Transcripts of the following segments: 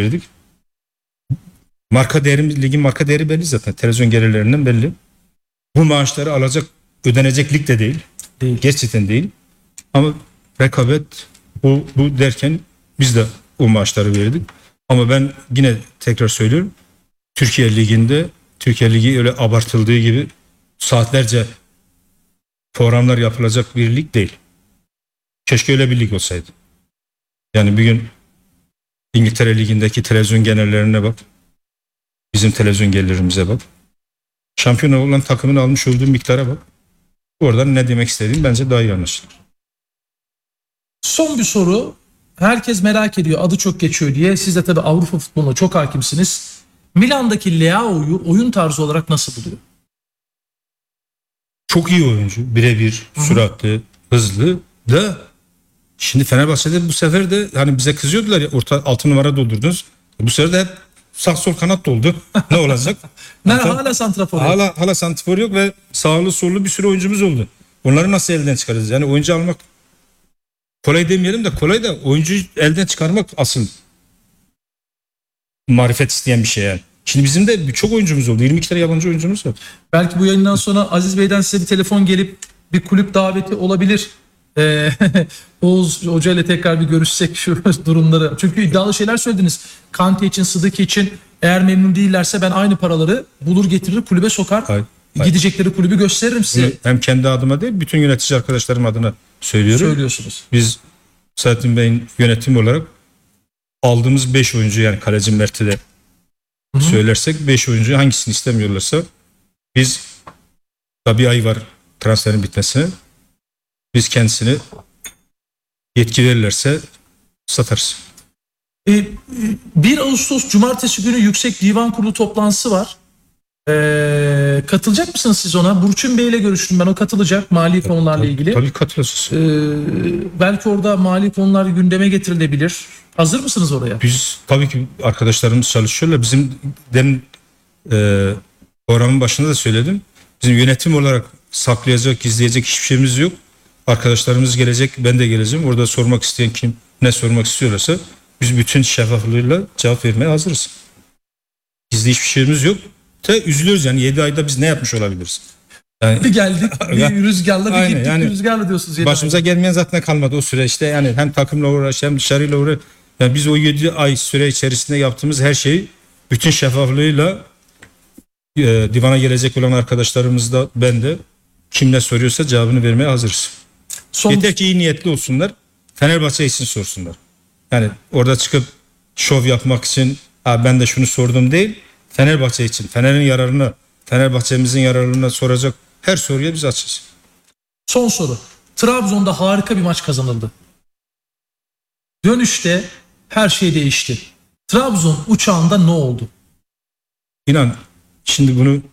verdik. Marka değerimiz, ligin marka değeri belli zaten. Televizyon gelirlerinden belli. Bu maaşları alacak, ödenecek lig de değil. Gerçekten değil. Ama rekabet bu derken biz de o maaşları verdik. Ama ben yine tekrar söylüyorum. Türkiye Ligi öyle abartıldığı gibi saatlerce programlar yapılacak bir lig değil. Keşke öyle bir lig olsaydı. Yani bir gün İngiltere Ligi'ndeki televizyon gelirlerine bak. Bizim televizyon gelirlerimize bak. Şampiyon olan takımın almış olduğu miktara bak. Oradan ne demek istediğim bence daha iyi anlaşılır. Son bir soru. Herkes merak ediyor. Adı çok geçiyor diye. Siz de tabii Avrupa futboluna çok hakimsiniz. Milan'daki Leao'yu oyun tarzı olarak nasıl buluyor? Çok iyi oyuncu. Birebir, süratli, hızlı da şimdi Fenerbahçe'de bu sefer de hani bize kızıyordular ya, orta 6 numara doldurdunuz. Bu sefer de hep sağ sol kanat doldu. Ne olacak? Hala santrafor yok. Hala santrafor yok ve sağlı sollu bir sürü oyuncumuz oldu. Onları nasıl elden çıkaracağız? Yani oyuncu almak kolay demeyelim de kolay da oyuncuyu elden çıkarmak asıl marifet isteyen bir şey yani. Şimdi bizim de birçok oyuncumuz oldu. 22 tane yabancı oyuncumuz var. Belki bu yayından sonra Aziz Bey'den size bir telefon gelip bir kulüp daveti olabilir. Oğuz Hoca ile tekrar bir görüşsek şu durumları. Çünkü iddialı şeyler söylediniz. Kante için, Sıdıki için eğer memnun değillerse ben aynı paraları bulur getirir kulübe sokar. Hayır. Gidecekleri kulübü gösteririm size. Bunu hem kendi adıma değil bütün yönetici arkadaşlarım adına söylüyorum. Söylüyorsunuz. Biz Selahattin Bey'in yönetimi olarak aldığımız 5 oyuncu yani kaleci Mert'i de söylersek 5 oyuncu hangisini istemiyorlarsa biz da bir ay var transferin bitmesine. Biz kendisini yetki verirlerse satarız. 1 Ağustos Cumartesi günü Yüksek Divan Kurulu toplantısı var. Katılacak mısınız siz ona? Burçin Bey ile görüştüm ben. O katılacak mali konularla ilgili. Tabii katılırız. Belki orada mali konular gündeme getirilebilir. Hazır mısınız oraya? Biz tabii ki arkadaşlarımız çalışıyorlar. Bizim demin programın başında da söyledim. Bizim yönetim olarak saklayacak, gizleyecek hiçbir şeyimiz yok. Arkadaşlarımız gelecek, ben de geleceğim. Orada sormak isteyen kim ne sormak istiyorlarsa biz bütün şeffaflığıyla cevap vermeye hazırız. Gizli hiçbir şeyimiz yok. Üzülüyoruz yani 7 ayda biz ne yapmış olabiliriz? Yani, bir geldik, bir rüzgarla, bir aynen, gittik, yani, bir rüzgarla diyorsunuz. Başımıza gelmeyen zaten kalmadı o süre işte yani hem takımla uğraş hem dışarıyla uğraş. Yani biz o 7 ay süre içerisinde yaptığımız her şeyi bütün şeffaflığıyla divana gelecek olan arkadaşlarımız da ben de kim ne soruyorsa cevabını vermeye hazırız. Yeter ki iyi niyetli olsunlar. Fenerbahçe için sorsunlar. Yani orada çıkıp şov yapmak için ben de şunu sordum değil. Fenerbahçe için, Fener'in yararına, Fenerbahçe'mizin yararına soracak her soruya biz açız. Son soru. Trabzon'da harika bir maç kazanıldı. Dönüşte her şey değişti. Trabzon uçağında ne oldu? İnan şimdi bunu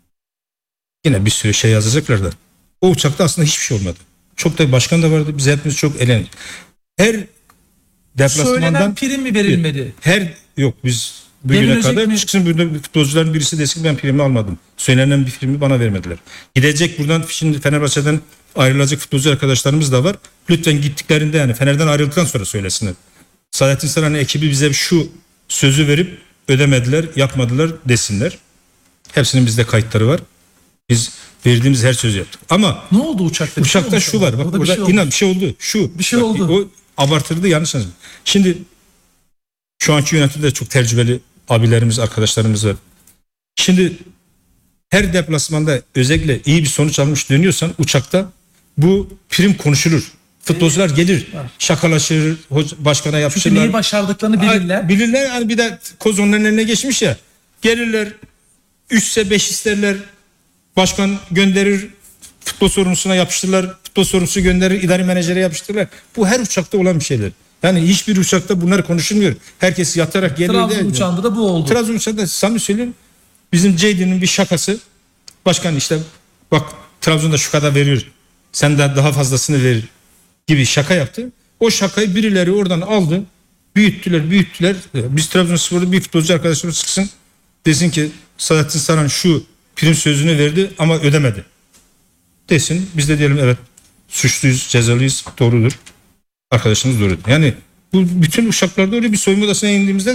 yine bir sürü şey yazacaklar da. O uçakta aslında hiçbir şey olmadı. Çok da başkan da vardı. Biz hepimiz çok eğlendik. Her deplasmandan söylenen prim mi verilmedi? Yok biz bugüne kadar çıksın burada futbolcuların birisi desin ben primi almadım. Söylenen bir primi bana vermediler. Gidecek buradan şimdi Fenerbahçe'den ayrılacak futbolcu arkadaşlarımız da var. Lütfen gittiklerinde yani Fener'den ayrıldıktan sonra söylesinler. Saadettin Saran ekibi bize şu sözü verip ödemediler, yapmadılar desinler. Hepsinin bizde kayıtları var. Biz verdiğimiz her sözü yaptık. Ama ne oldu uçakta? Uçakta şu var. Bak burada inan bir şey oldu. Bir şey oldu. O abartıldı yanlış anladım. Şimdi şu anki yönetimde çok tecrübeli abilerimiz, arkadaşlarımız var. Şimdi her deplasmanda özellikle iyi bir sonuç almış dönüyorsan uçakta bu prim konuşulur. Futbolcular gelir, şakalaşır, başkana yapışırlar. Çünkü neyi başardıklarını bilirler. Bilirler yani bir de koz onların eline geçmiş ya. Gelirler, 3'se 5 isterler. Başkan gönderir, futbol sorumlusuna yapıştırırlar. Futbol sorumlusu gönderir, idari menajere yapıştırırlar. Bu her uçakta olan bir şeyler. Yani hiçbir uçakta bunlar konuşulmuyor. Herkes yatarak gelir. Trabzon uçağında da bu oldu. Trabzon uçağında samimi söyleyeyim. Bizim Ceydi'nin bir şakası. Başkan işte bak Trabzon'da şu kadar veriyor. Sen de daha fazlasını verir gibi şaka yaptı. O şakayı birileri oradan aldı. Büyüttüler. Biz Trabzonspor'da bir futbolcu arkadaşımız çıksın. Desin ki Saadettin Saran şu prim sözünü verdi ama ödemedi. Desin. Biz de diyelim evet suçluyuz, cezalıyız, doğrudur. Arkadaşımız doğrudur. Yani bu bütün uçaklarda öyle bir soyunma odasına indiğimizde